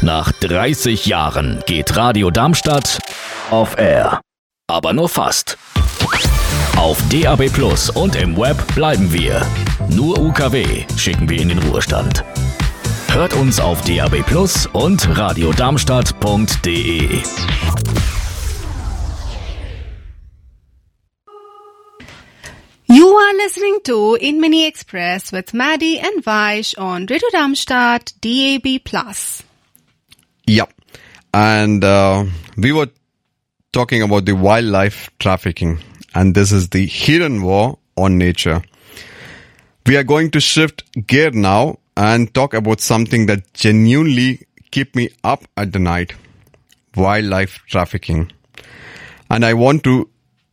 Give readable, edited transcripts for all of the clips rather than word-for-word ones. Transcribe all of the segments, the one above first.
Nach 30 Jahren geht Radio Darmstadt off air. Aber nur fast. Auf DAB+ und im Web bleiben wir. Nur UKW schicken wir in den Ruhestand. Hört uns auf DAB+ und radiodarmstadt.de. You are listening to In Mini Express with Maddie and Vaish on Radio Darmstadt DAB+. Yeah, and we were talking about the wildlife trafficking, and this is the hidden war on nature. We are going to shift gear now and talk about something that genuinely keep me up at the night: wildlife trafficking. And I want to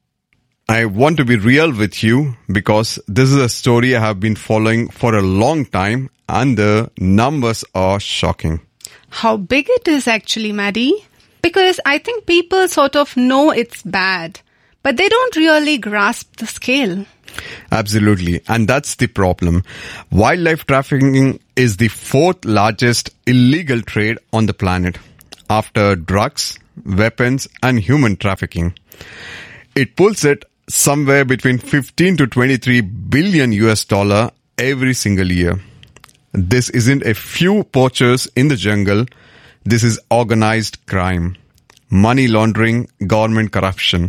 be real with you because this is a story I have been following for a long time, and the numbers are shocking. How big it is actually, Maddie? Because I think people sort of know it's bad, but they don't really grasp the scale. Absolutely. And that's the problem. Wildlife trafficking is the fourth largest illegal trade on the planet after drugs, weapons, and human trafficking. It pulls it somewhere between 15 to 23 billion US dollar every single year. This isn't a few poachers in the jungle. This is organized crime, money laundering, government corruption.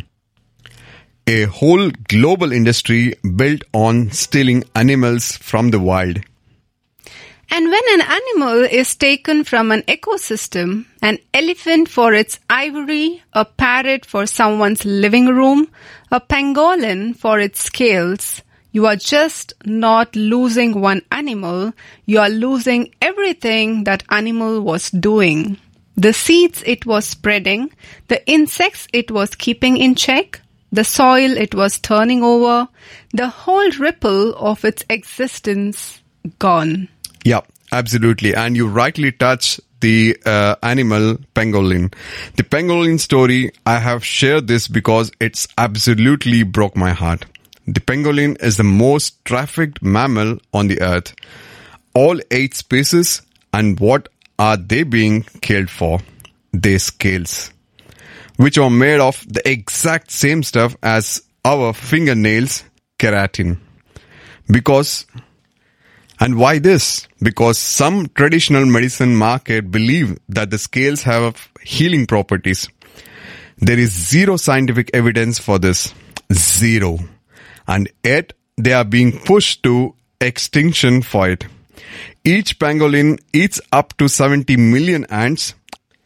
A whole global industry built on stealing animals from the wild. And when an animal is taken from an ecosystem, an elephant for its ivory, a parrot for someone's living room, a pangolin for its scales, you are just not losing one animal, you are losing everything that animal was doing. The seeds it was spreading, the insects it was keeping in check, the soil it was turning over, the whole ripple of its existence gone. Yeah, absolutely. And you rightly touched the animal pangolin. The pangolin story, I have shared this because it's absolutely broke my heart. The pangolin is the most trafficked mammal on the earth. All 8 species, and what are they being killed for? Their scales, which are made of the exact same stuff as our fingernails, keratin. And why this? Because some traditional medicine market believe that the scales have healing properties. There is zero scientific evidence for this. Zero. And yet they are being pushed to extinction for it. Each pangolin eats up to 70 million ants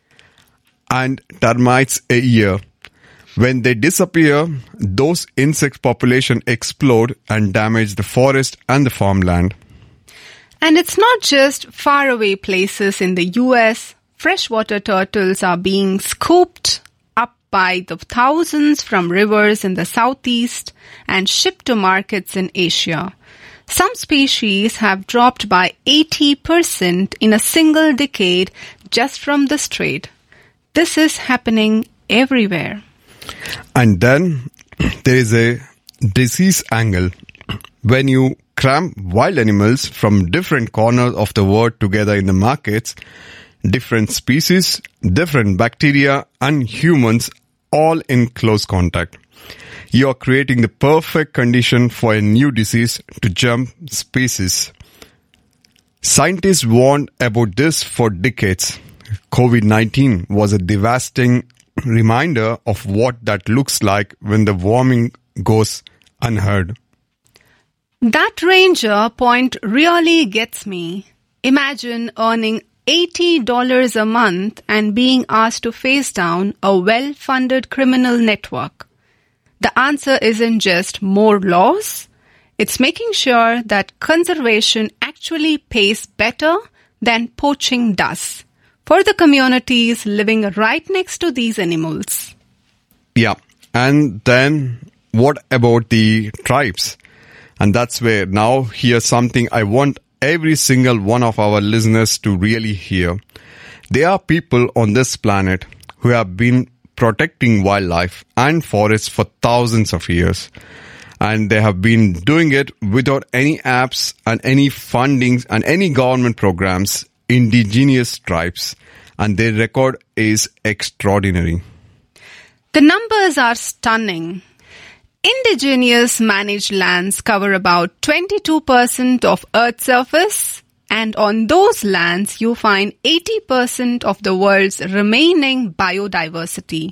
and termites a year. When they disappear, those insect population explode and damage the forest and the farmland. And it's not just faraway places in the US. Freshwater turtles are being scooped up by the thousands from rivers in the southeast and shipped to markets in Asia. Some species have dropped by 80% in a single decade just from this trade. This is happening everywhere. And then there is a disease angle. When you cram wild animals from different corners of the world together in the markets, different species, different bacteria, and humans all in close contact, you are creating the perfect condition for a new disease to jump species. Scientists warned about this for decades. COVID-19 was a devastating reminder of what that looks like when the warming goes unheard. That ranger point really gets me. Imagine earning $80 a month and being asked to face down a well-funded criminal network. The answer isn't just more laws. It's making sure that conservation actually pays better than poaching does for the communities living right next to these animals. Yeah, and then what about the tribes? And that's where now here's something I want every single one of our listeners to really hear. There are people on this planet who have been protecting wildlife and forests for thousands of years. And they have been doing it without any apps and any fundings and any government programs. Indigenous tribes and their record is extraordinary. The numbers are stunning. Indigenous managed lands cover about 22% of Earth's surface, and on those lands you find 80% of the world's remaining biodiversity.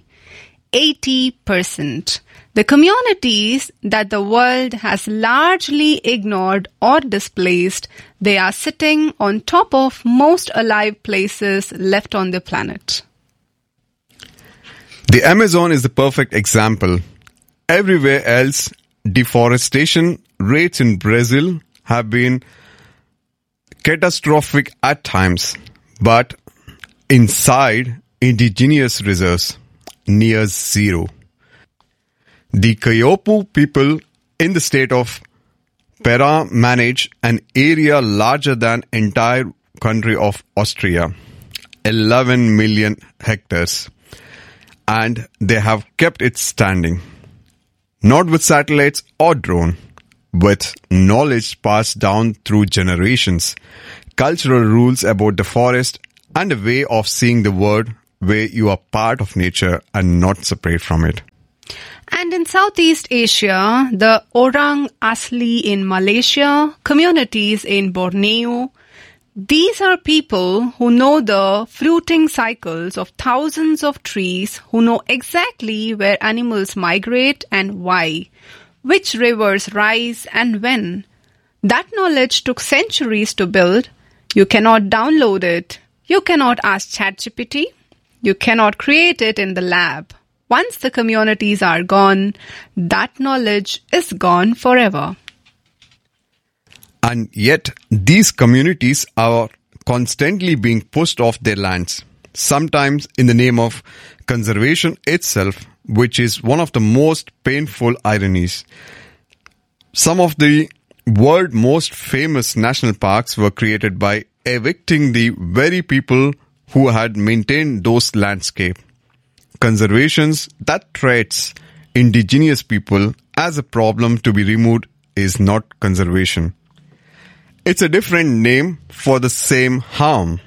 80%. The communities that the world has largely ignored or displaced, they are sitting on top of most alive places left on the planet. The Amazon is the perfect example. Everywhere else, deforestation rates in Brazil have been catastrophic at times, but inside indigenous reserves, near zero. The Kayopu people in the state of Pará manage an area larger than entire country of Austria, 11 million hectares, and they have kept it standing. Not with satellites or drone, with knowledge passed down through generations, cultural rules about the forest, and a way of seeing the world where you are part of nature and not separate from it. And in Southeast Asia, the Orang Asli in Malaysia, communities in Borneo, these are people who know the fruiting cycles of thousands of trees, who know exactly where animals migrate and why, which rivers rise and when. That knowledge took centuries to build. You cannot download it. You cannot ask ChatGPT. You cannot create it in the lab. Once the communities are gone, that knowledge is gone forever. And yet, these communities are constantly being pushed off their lands, sometimes in the name of conservation itself, which is one of the most painful ironies. Some of the world's most famous national parks were created by evicting the very people who had maintained those landscapes. Conservations that treats indigenous people as a problem to be removed is not conservation. It's a different name for the same harm.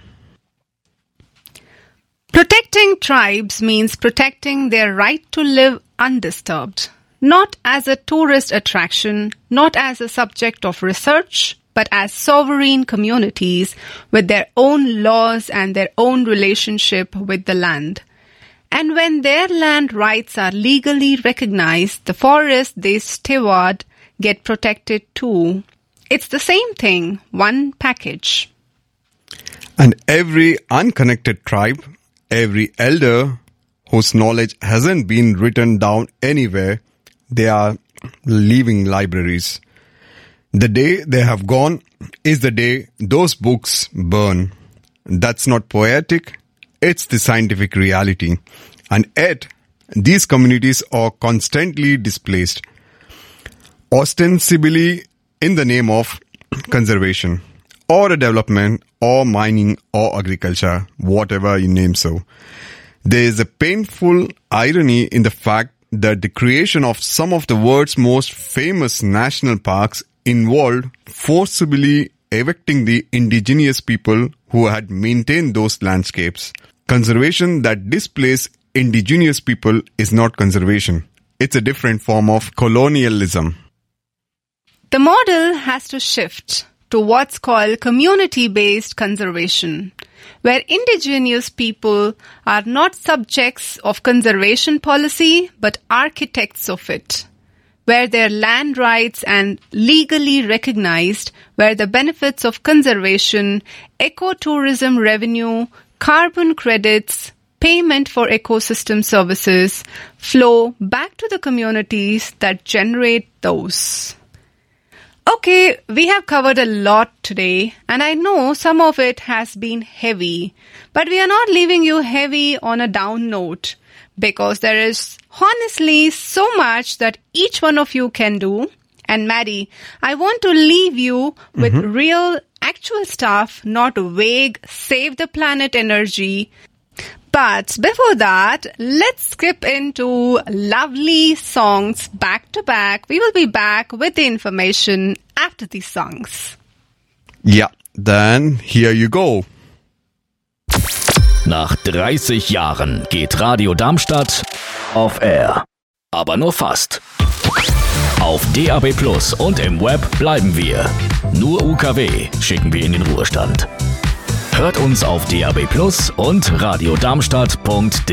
Protecting tribes means protecting their right to live undisturbed, not as a tourist attraction, not as a subject of research, but as sovereign communities with their own laws and their own relationship with the land. And when their land rights are legally recognized, the forests they steward get protected too. It's the same thing, one package. And every unconnected tribe, every elder whose knowledge hasn't been written down anywhere, they are leaving libraries. The day they have gone is the day those books burn. That's not poetic, it's the scientific reality. And yet, these communities are constantly displaced, ostensibly in the name of conservation, or development, or mining, or agriculture, whatever you name so. There is a painful irony in the fact that the creation of some of the world's most famous national parks involved forcibly evicting the indigenous people who had maintained those landscapes. Conservation that displaces indigenous people is not conservation. It's a different form of colonialism. The model has to shift to what's called community-based conservation, where indigenous people are not subjects of conservation policy but architects of it, where their land rights are legally recognized, where the benefits of conservation, ecotourism revenue, carbon credits, payment for ecosystem services flow back to the communities that generate those. Okay, we have covered a lot today, and I know some of it has been heavy, but we are not leaving you heavy on a down note, because there is honestly so much that each one of you can do. And Maddie, I want to leave you with real, actual stuff, not vague, save the planet energy. But before that, let's skip into lovely songs back to back. We will be back with the information after these songs. Yeah, then here you go. Nach 30 Jahren geht Radio Darmstadt auf Air. Aber nur fast. Auf DAB+ und im Web bleiben wir. Nur UKW schicken wir in den Ruhestand. Hört uns auf DAB+ und radiodarmstadt.de.